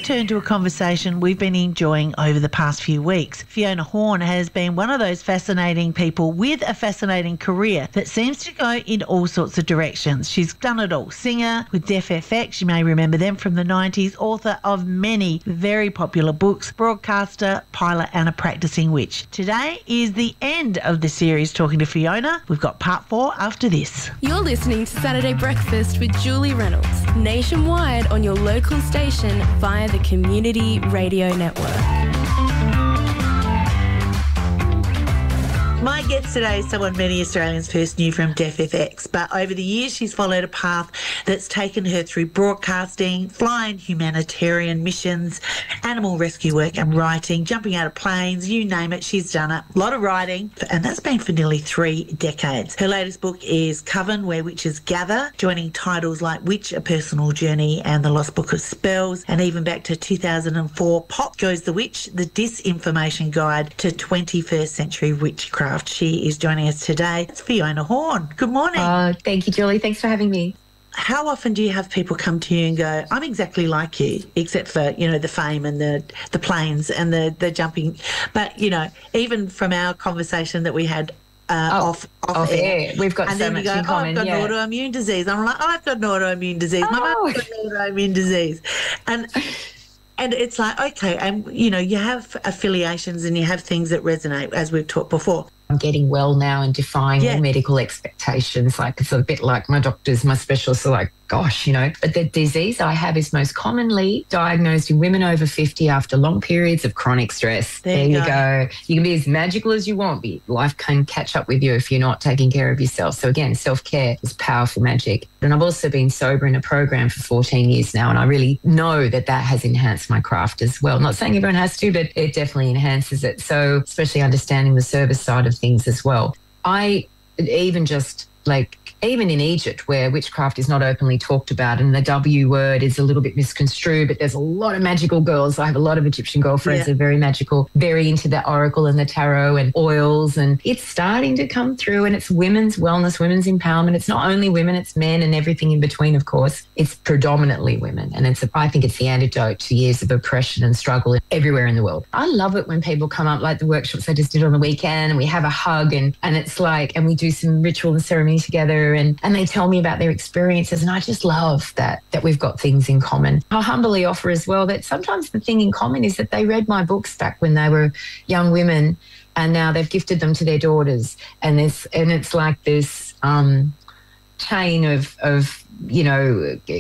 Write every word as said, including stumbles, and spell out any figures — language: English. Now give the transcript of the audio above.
turn to a conversation we've been enjoying over the past few weeks. Fiona Horn has been one of those fascinating people with a fascinating career that seems to go in all sorts of directions. She's done it all. Singer with Def F X, you may remember them from the nineties, author of many very popular books, broadcaster, pilot and a practicing witch. Today is the end of the series Talking to Fiona. We've got part four after this. You're listening to Saturday Breakfast with Julie Reynolds, nationwide on your local station via the Community Radio Network. My guest today is someone many Australians first knew from Def F X, but over the years she's followed a path that's taken her through broadcasting, flying humanitarian missions, animal rescue work and writing, jumping out of planes, you name it, she's done it. A lot of writing, and that's been for nearly three decades. Her latest book is Coven, Where Witches Gather, joining titles like Witch, A Personal Journey and The Lost Book of Spells, and even back to two thousand four, Pop Goes the Witch, The Disinformation Guide to twenty-first Century Witchcraft. She is joining us today. It's Fiona Horn. Good morning. Oh, thank you, Julie. Thanks for having me. How often do you have people come to you and go, I'm exactly like you, except for, you know, the fame and the, the planes and the, the jumping. But, you know, even from our conversation that we had uh, oh, off, off, off air, air, we've got and so then much you go, in common. Oh, I've got yeah. an autoimmune disease. I'm like, oh, I've got an autoimmune disease. Oh. My mum's got an autoimmune disease. And... And it's like, okay, and, you know, you have affiliations and you have things that resonate, as we've talked before. I'm getting well now and defying Yeah. all medical expectations. Like, it's a bit like my doctors, my specialists are like, gosh, you know. But the disease I have is most commonly diagnosed in women over fifty after long periods of chronic stress. There There, you you go. go. You can be as magical as you want, but life can catch up with you if you're not taking care of yourself. So again, self-care is powerful magic. And I've also been sober in a program for fourteen years now, and I really know that that has enhanced my craft as well. Not saying everyone has to, but it definitely enhances it. So especially understanding the service side of things as well. I even just like, even in Egypt, where witchcraft is not openly talked about and the W word is a little bit misconstrued, but there's a lot of magical girls. I have a lot of Egyptian girlfriends Yeah. that are very magical, very into the oracle and the tarot and oils, and it's starting to come through, and it's women's wellness, women's empowerment. It's not only women, it's men and everything in between, of course. It's predominantly women, and it's a, I think it's the antidote to years of oppression and struggle everywhere in the world. I love it when people come up, like the workshops I just did on the weekend, and we have a hug, and, and it's like, and we do some ritual and ceremony together, and, and they tell me about their experiences, and I just love that that we've got things in common. I humbly offer as well that sometimes the thing in common is that they read my books back when they were young women, and now they've gifted them to their daughters, and this and it's like this um, chain of of you know